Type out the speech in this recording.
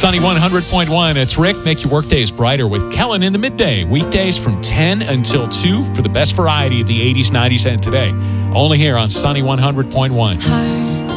Sunny 100.1. It's Rick. Make your workdays brighter with Kellen in the midday. Weekdays from 10 until 2 for the best variety of the 80s, 90s, and today. Only here on Sunny 100.1.